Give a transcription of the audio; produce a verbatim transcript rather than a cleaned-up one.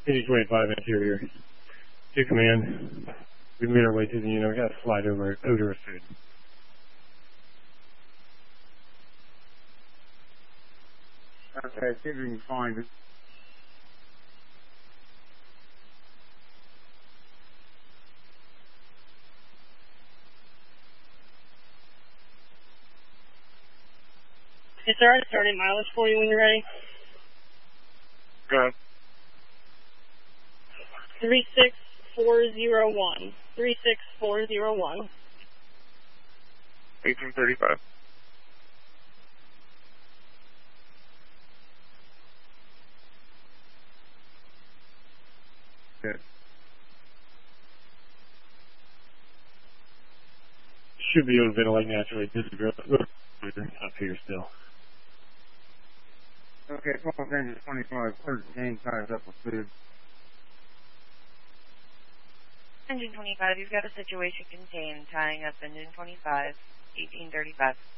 Engine twenty-five interior. To command. We made our way to the unit. We got to slide over odor of food. Okay, see if we can find it. Is there a starting mileage for you when you're ready? Go ahead. three six four zero one. three six four zero one. eighteen thirty-five. Good. Should be able to ventilate naturally. This is real up here still. Okay, twelve engine twenty-five, thirteen ties up with food. Engine twenty-five, you've got a situation contained, tying up engine twenty-five, eighteen thirty-five.